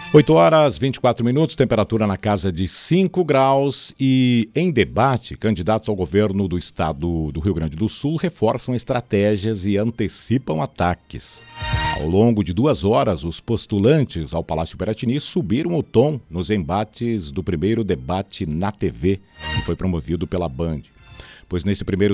8h24, temperatura na casa de 5 graus e em debate, candidatos ao governo do estado do Rio Grande do Sul reforçam estratégias e antecipam ataques. Ao longo de 2 horas, os postulantes ao Palácio Piratini subiram o tom nos embates do primeiro debate na TV, que foi promovido pela Band. Pois nesse primeiro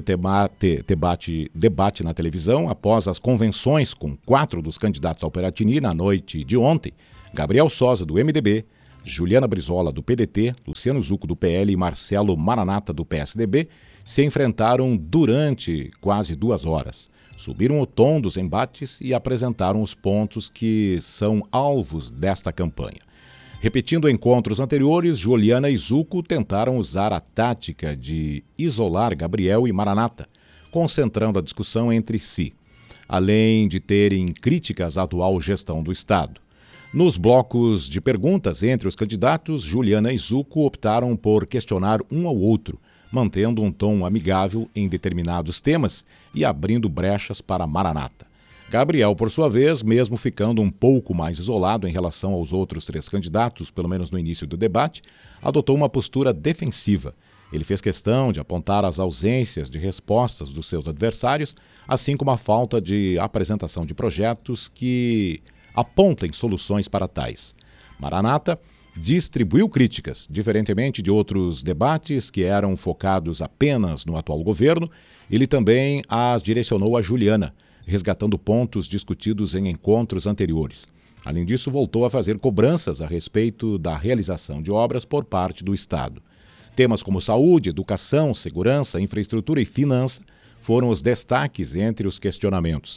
debate na televisão, após as convenções com 4 dos candidatos ao Piratini na noite de ontem, Gabriel Sosa, do MDB, Juliana Brizola, do PDT, Luciano Zucco, do PL e Marcelo Maranata, do PSDB, se enfrentaram durante quase 2 horas. Subiram o tom dos embates e apresentaram os pontos que são alvos desta campanha. Repetindo encontros anteriores, Juliana e Zucco tentaram usar a tática de isolar Gabriel e Maranata, concentrando a discussão entre si, além de terem críticas à atual gestão do Estado. Nos blocos de perguntas entre os candidatos, Juliana e Zucco optaram por questionar um ao outro, mantendo um tom amigável em determinados temas e abrindo brechas para Maranata. Gabriel, por sua vez, mesmo ficando um pouco mais isolado em relação aos outros 3 candidatos, pelo menos no início do debate, adotou uma postura defensiva. Ele fez questão de apontar as ausências de respostas dos seus adversários, assim como a falta de apresentação de projetos que apontem soluções para tais. Maranata distribuiu críticas, diferentemente de outros debates que eram focados apenas no atual governo, ele também as direcionou a Juliana, resgatando pontos discutidos em encontros anteriores. Além disso, voltou a fazer cobranças a respeito da realização de obras por parte do Estado. Temas como saúde, educação, segurança, infraestrutura e finança foram os destaques entre os questionamentos.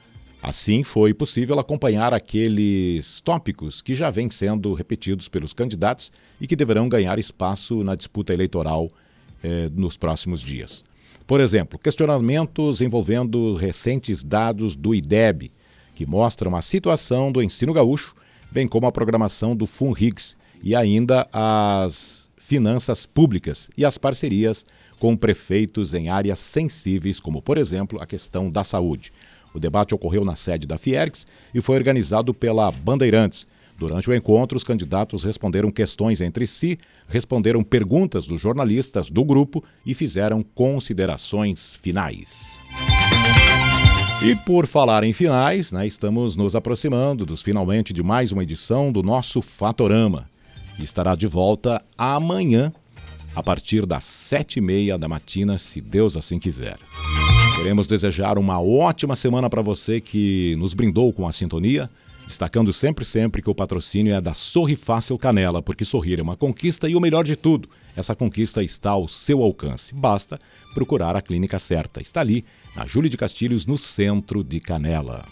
Assim, foi possível acompanhar aqueles tópicos que já vêm sendo repetidos pelos candidatos e que deverão ganhar espaço na disputa eleitoral nos próximos dias. Por exemplo, questionamentos envolvendo recentes dados do IDEB, que mostram a situação do ensino gaúcho, bem como a programação do FUNRIGS e ainda as finanças públicas e as parcerias com prefeitos em áreas sensíveis, como, por exemplo, a questão da saúde. O debate ocorreu na sede da Fiergs e foi organizado pela Bandeirantes. Durante o encontro, os candidatos responderam questões entre si, responderam perguntas dos jornalistas do grupo e fizeram considerações finais. E por falar em finais, estamos nos aproximando finalmente de mais uma edição do nosso Fatorama, que estará de volta amanhã, a partir das 7h30 da matina, se Deus assim quiser. Queremos desejar uma ótima semana para você que nos brindou com a sintonia, destacando sempre que o patrocínio é da Sorri Fácil Canela, porque sorrir é uma conquista e o melhor de tudo, essa conquista está ao seu alcance. Basta procurar a clínica certa. Está ali, na Júlio de Castilhos, no centro de Canela.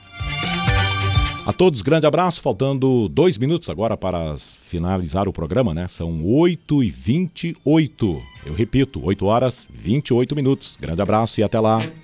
A todos, grande abraço, faltando 2 minutos agora para finalizar o programa, São 8h28. Eu repito, 8h28. Grande abraço e até lá.